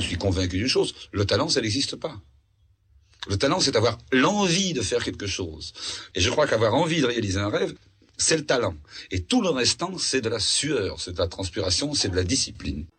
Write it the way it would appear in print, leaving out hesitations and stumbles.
suis convaincu d'une chose, le talent, ça n'existe pas. Le talent, c'est avoir l'envie de faire quelque chose. Et je crois qu'avoir envie de réaliser un rêve, c'est le talent. Et tout le restant, c'est de la sueur, c'est de la transpiration, c'est de la discipline.